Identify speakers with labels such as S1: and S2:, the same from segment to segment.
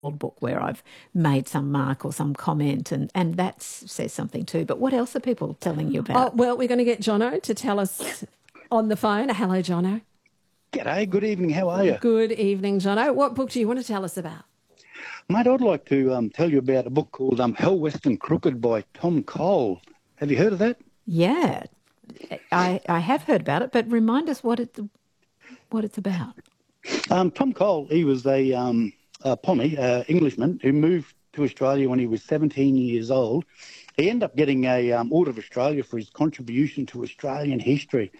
S1: old book where I've made some mark or some comment, and that says something too. But what else are people telling you
S2: Oh,
S1: about?
S2: well, we're going to get Jono to tell us on the phone. Hello, Jono.
S3: G'day, good evening, how are you?
S2: Good evening, Jono. What book do you want to tell us about?
S3: Mate, I'd like to tell you about a book called Hell West and Crooked by Tom Cole. Have you heard of that?
S1: Yeah, I have heard about it, but remind us what it's about.
S3: Tom Cole, he was a Pommy, Englishman, who moved to Australia when he was 17 years old. He ended up getting a Order of Australia for his contribution to Australian history.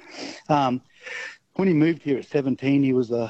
S3: When he moved here at 17, he was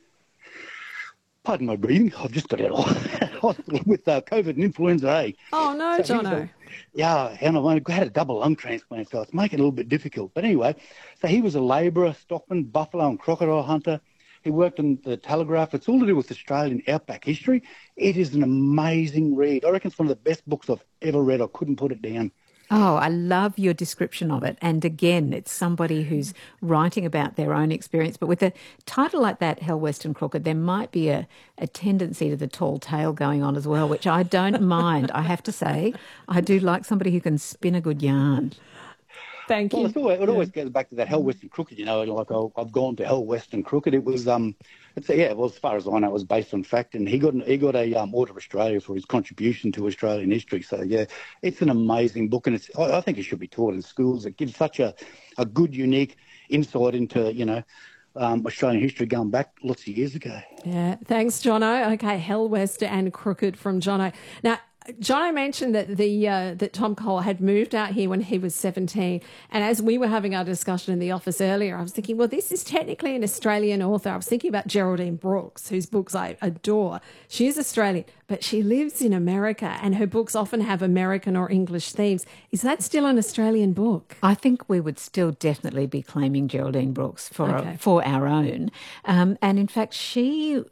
S3: pardon my breathing, I've just got out of hospital with COVID and influenza A.
S2: Oh, no,
S3: So
S2: Jono.
S3: yeah, and I had a double lung transplant, so it's making it a little bit difficult. But anyway, so he was a labourer, stockman, buffalo and crocodile hunter. He worked on the Telegraph. It's all to do with Australian outback history. It is an amazing read. I reckon it's one of the best books I've ever read. I couldn't put it down.
S1: Oh, I love your description of it. And again, it's somebody who's writing about their own experience. But with a title like that, Hell West and Crooked, there might be a tendency to the tall tale going on as well, which I don't mind. I have to say, I do like somebody who can spin a good yarn.
S2: Thank you.
S3: Well, it always goes back to that Hell West and Crooked, you know, like I've gone to Hell West and Crooked. It was, well, as far as I know, it was based on fact, and he got a Order of Australia for his contribution to Australian history. So yeah, it's an amazing book, and I think it should be taught in schools. It gives such a good, unique insight into, you know, Australian history going back lots of years ago.
S2: Yeah, thanks, Jono. Okay, Hell West and Crooked from Jono. Now, Jono mentioned that that Tom Cole had moved out here when he was 17, and as we were having our discussion in the office earlier, I was thinking, well, this is technically an Australian author. I was thinking about Geraldine Brooks, whose books I adore. She is Australian, but she lives in America, and her books often have American or English themes. Is that still an Australian book?
S1: I think we would still definitely be claiming Geraldine Brooks for our own. And in fact, she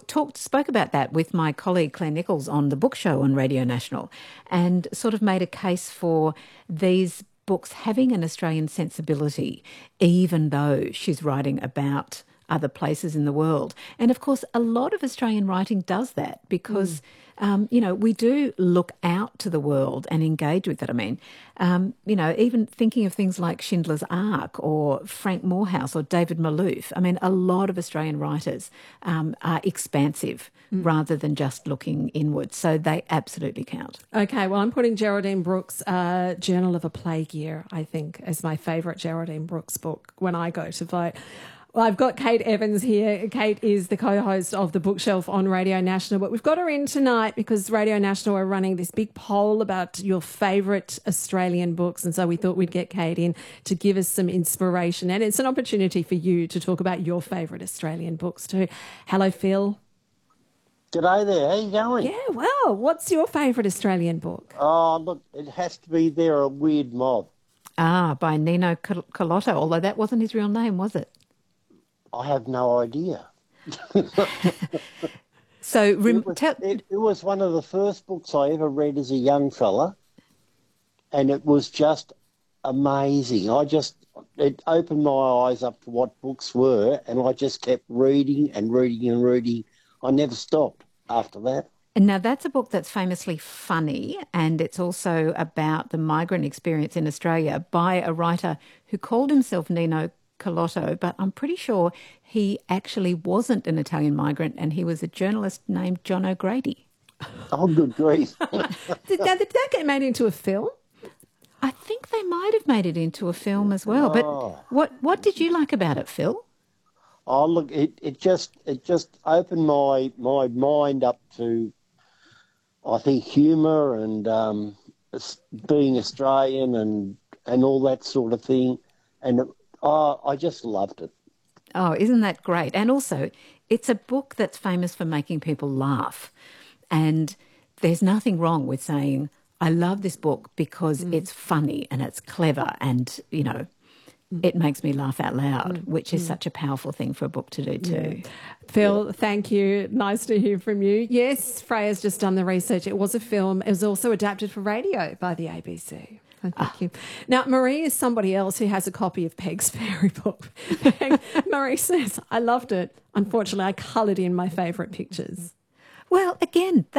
S1: spoke about that with my colleague Claire Nichols on the book show on Radio National, and sort of made a case for these books having an Australian sensibility, even though she's writing about other places in the world. And of course, a lot of Australian writing does that because, you know, we do look out to the world and engage with it. I mean, you know, even thinking of things like Schindler's Ark or Frank Morehouse or David Malouf. I mean, a lot of Australian writers are expansive rather than just looking inwards. So they absolutely count.
S2: Okay, well, I'm putting Geraldine Brooks' Journal of a Plague Year, I think, as my favourite Geraldine Brooks book when I go to vote. Well, I've got Kate Evans here. Kate is the co-host of The Bookshelf on Radio National, but we've got her in tonight because Radio National are running this big poll about your favourite Australian books, and so we thought we'd get Kate in to give us some inspiration, and it's an opportunity for you to talk about your favourite Australian books too. Hello, Phil.
S4: G'day there, how you going?
S2: Yeah, well, what's your favourite Australian book?
S4: Oh, look, it has to be They're a Weird Mob.
S1: Ah, by Nino Colotto, although that wasn't his real name, was it?
S4: I have no idea.
S1: So
S4: it was one of the first books I ever read as a young fella, and it was just amazing. It opened my eyes up to what books were, and I just kept reading and reading and reading. I never stopped after that.
S1: And now that's a book that's famously funny, and it's also about the migrant experience in Australia by a writer who called himself Nino Colotto, but I'm pretty sure he actually wasn't an Italian migrant, and he was a journalist named John O'Grady.
S4: Oh, good grief.
S2: Did that get made into a film?
S1: I think they might have made it into a film as well.
S4: Oh.
S1: But what did you like about it, Phil?
S4: Oh, look, it just opened my mind up to, I think, humour and being Australian and all that sort of thing. And I just loved it.
S1: Oh, isn't that great? And also, it's a book that's famous for making people laugh. And there's nothing wrong with saying, I love this book because it's funny and it's clever and, you know, it makes me laugh out loud, which is such a powerful thing for a book to do too.
S2: Yeah. Phil, thank you. Nice to hear from you. Yes, Freya's just done the research. It was a film. It was also adapted for radio by the ABC. Thank you. Now, Marie is somebody else who has a copy of Peg's Fairy Book. Marie says, I loved it. Unfortunately, I coloured in my favourite pictures.
S1: Well, again,